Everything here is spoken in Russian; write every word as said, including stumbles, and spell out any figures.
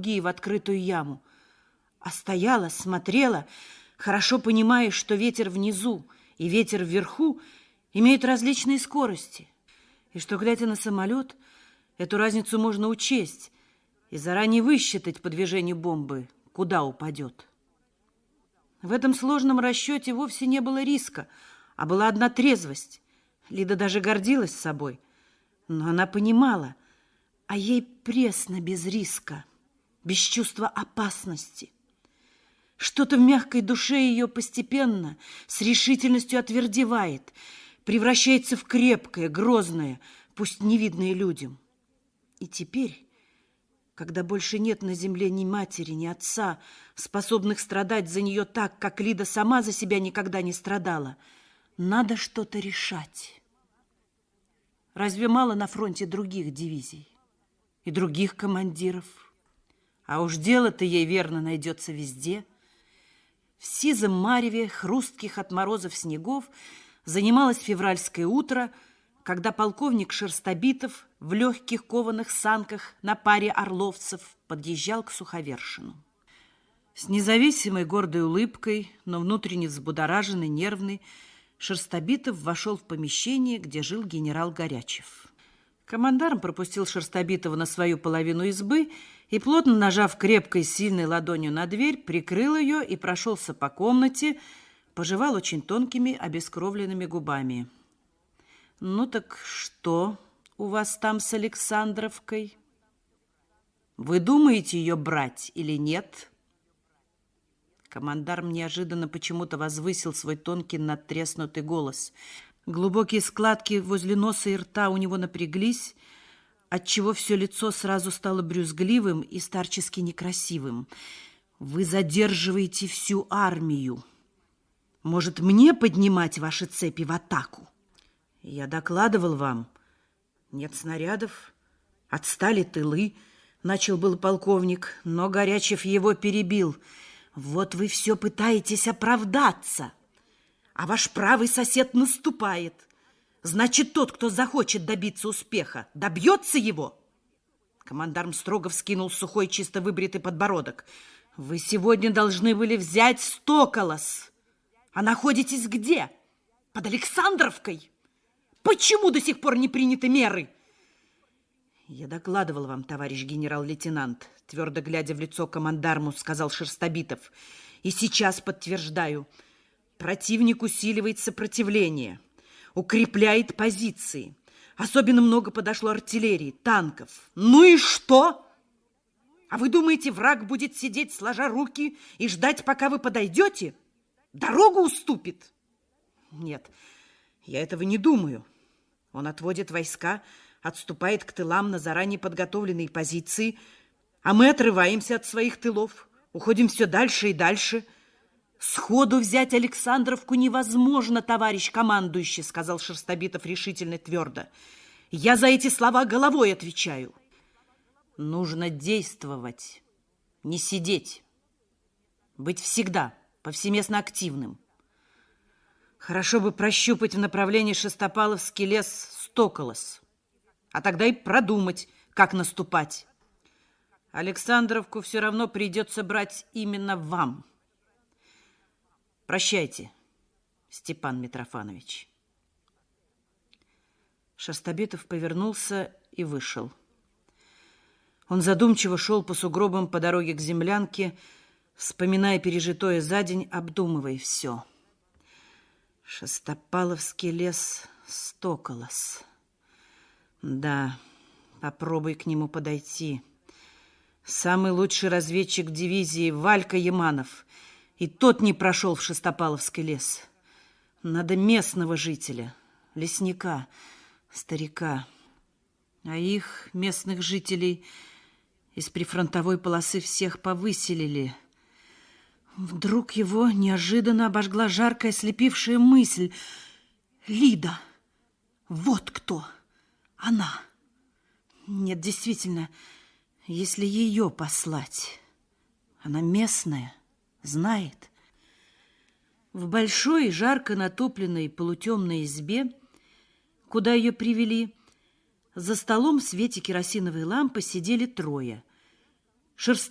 другие в открытую яму, а стояла, смотрела, хорошо понимая, что ветер внизу и ветер вверху имеют различные скорости, и что, глядя на самолет, эту разницу можно учесть и заранее высчитать по движению бомбы, куда упадет. В этом сложном расчете вовсе не было риска, а была одна трезвость. Лида даже гордилась собой, но она понимала, а ей пресно без риска, без чувства опасности. Что-то в мягкой душе ее постепенно, с решительностью отвердевает, превращается в крепкое, грозное, пусть невидное людям. И теперь, когда больше нет на земле ни матери, ни отца, способных страдать за нее так, как Лида сама за себя никогда не страдала, надо что-то решать. Разве мало на фронте других дивизий и других командиров? А уж дело-то ей верно найдется везде. В сизом мареве хрустких от морозов снегов занималось февральское утро, когда полковник Шерстобитов в легких кованых санках на паре орловцев подъезжал к Суховершину. С независимой гордой улыбкой, но внутренне взбудораженный, нервный, Шерстобитов вошел в помещение, где жил генерал Горячев. Командарм пропустил Шерстобитова на свою половину избы и, плотно нажав крепкой, сильной ладонью на дверь, прикрыл ее и прошелся по комнате, пожевал очень тонкими, обескровленными губами. «Ну так что у вас там с Александровкой? Вы думаете ее брать или нет?» Командарм неожиданно почему-то возвысил свой тонкий надтреснутый голос. Глубокие складки возле носа и рта у него напряглись, отчего все лицо сразу стало брюзгливым и старчески некрасивым. «Вы задерживаете всю армию. Может, мне поднимать ваши цепи в атаку?» «Я докладывал вам. Нет снарядов. Отстали тылы», — начал был полковник, но Горячев его перебил. «Вот вы все пытаетесь оправдаться, а ваш правый сосед наступает. Значит, тот, кто захочет добиться успеха, добьется его?» Командарм строго вскинул сухой, чисто выбритый подбородок. «Вы сегодня должны были взять Стоколос. А находитесь где? Под Александровкой? Почему до сих пор не приняты меры?» «Я докладывал вам, товарищ генерал-лейтенант», твердо глядя в лицо командарму, сказал Шерстобитов. «И сейчас подтверждаю. Противник усиливает сопротивление, укрепляет позиции. Особенно много подошло артиллерии, танков. Ну и что? А вы думаете, враг будет сидеть, сложа руки, и ждать, пока вы подойдете? Дорогу уступит?» «Нет, я этого не думаю. Он отводит войска, отступает к тылам на заранее подготовленные позиции, а мы отрываемся от своих тылов, уходим все дальше и дальше». «Сходу взять Александровку невозможно, товарищ командующий», сказал Шерстобитов решительно твердо. «Я за эти слова головой отвечаю. Нужно действовать, не сидеть, быть всегда повсеместно активным. Хорошо бы прощупать в направлении Шестопаловский лес Стоколос, а тогда и продумать, как наступать. Александровку все равно придется брать именно вам. Прощайте, Степан Митрофанович». Шерстобитов повернулся и вышел. Он задумчиво шел по сугробам по дороге к землянке, вспоминая пережитое за день, обдумывая все. Шестопаловский лес, Стоколос. Да, попробуй к нему подойти. Самый лучший разведчик дивизии Валька Яманов, и тот не прошел в Шестопаловский лес. Надо местного жителя, лесника, старика. А их, местных жителей, из прифронтовой полосы всех повыселили. Вдруг его неожиданно обожгла жаркая, слепившая мысль. Лида! Вот кто! Она! Нет, действительно, если ее послать. Она местная, знает. В большой, жарко натопленной полутемной избе, куда ее привели, за столом в свете керосиновой лампы сидели трое.